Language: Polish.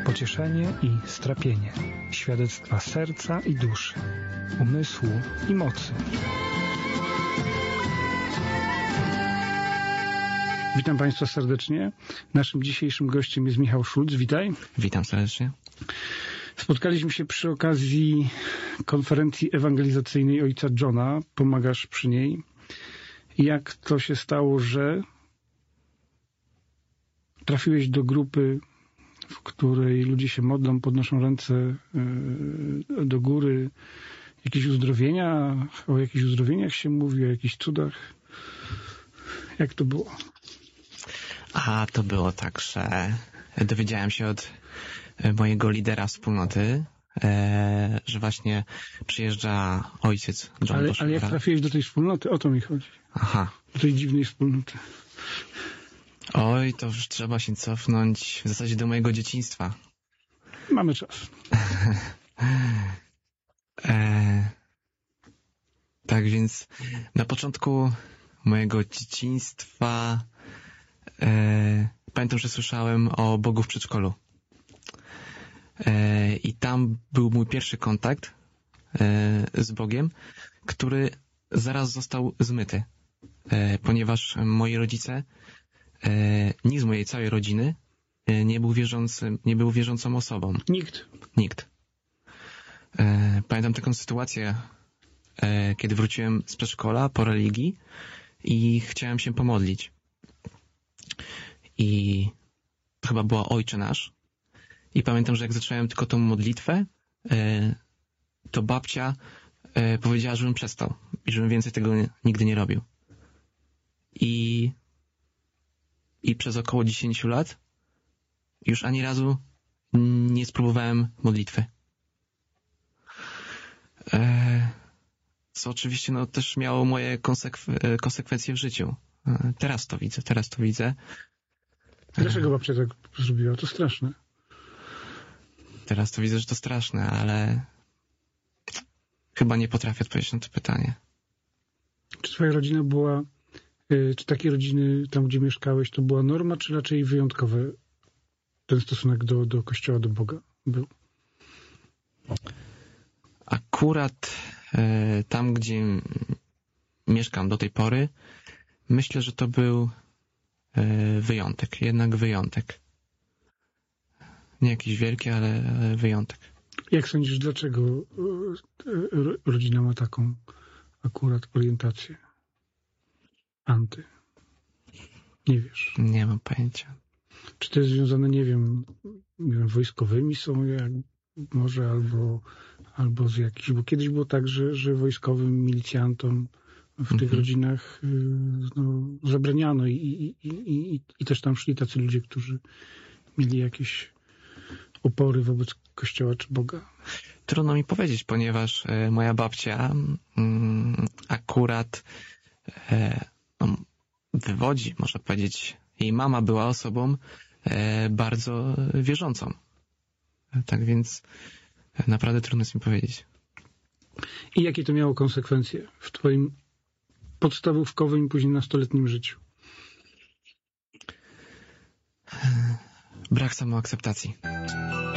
pocieszenie i strapienie, świadectwa serca i duszy, umysłu i mocy. Witam Państwa serdecznie. Naszym dzisiejszym gościem jest Michał Szulc. Witaj. Witam serdecznie. Spotkaliśmy się przy okazji konferencji ewangelizacyjnej ojca Johna. Pomagasz przy niej. Jak to się stało, że trafiłeś do grupy, w której ludzie się modlą, podnoszą ręce do góry, jakieś uzdrowienia, o jakichś uzdrowieniach się mówi, o jakichś cudach? Jak to było? A to było tak, że dowiedziałem się od mojego lidera wspólnoty, że właśnie przyjeżdża ojciec John. Ale jak trafiłeś do tej wspólnoty, o to mi chodzi. Aha. Do tej dziwnej wspólnoty. Oj, to już trzeba się cofnąć w zasadzie do mojego dzieciństwa. Mamy czas. Tak więc na początku mojego dzieciństwa pamiętam, że słyszałem o Bogu w przedszkolu. I tam był mój pierwszy kontakt z Bogiem, który zaraz został zmyty, ponieważ moi rodzice, nikt z mojej całej rodziny nie był wierzącą osobą. Nikt. Pamiętam taką sytuację, kiedy wróciłem z przedszkola po religii i chciałem się pomodlić. I to chyba była Ojcze Nasz. I pamiętam, że jak zacząłem tylko tą modlitwę, to babcia powiedziała, żebym przestał i żebym więcej tego nigdy nie robił. I przez około 10 lat już ani razu nie spróbowałem modlitwy. Co oczywiście też miało moje konsekwencje w życiu. Teraz to widzę. Dlaczego babcia tak zrobiła? To straszne. Teraz to widzę, że to straszne, ale chyba nie potrafię odpowiedzieć na to pytanie. Czy twoja rodzina była, czy takie rodziny tam, gdzie mieszkałeś, to była norma, czy raczej wyjątkowy ten stosunek do Kościoła, do Boga był? Akurat tam, gdzie mieszkam do tej pory, myślę, że to był wyjątek, jednak wyjątek. Nie jakiś wielki, ale wyjątek. Jak sądzisz, dlaczego rodzina ma taką akurat orientację anty? Nie wiesz. Nie mam pojęcia. Czy to jest związane, nie wiem, wojskowymi są, jak może, albo z jakichś, bo kiedyś było tak, że wojskowym milicjantom w tych rodzinach zabraniano i też tam szli tacy ludzie, którzy mieli jakieś opory wobec Kościoła czy Boga. Trudno mi powiedzieć, ponieważ moja babcia akurat wywodzi, można powiedzieć, jej mama była osobą bardzo wierzącą. Tak więc naprawdę trudno jest mi powiedzieć. I jakie to miało konsekwencje w twoim podstawówkowym i później nastoletnim życiu? Brak samoakceptacji.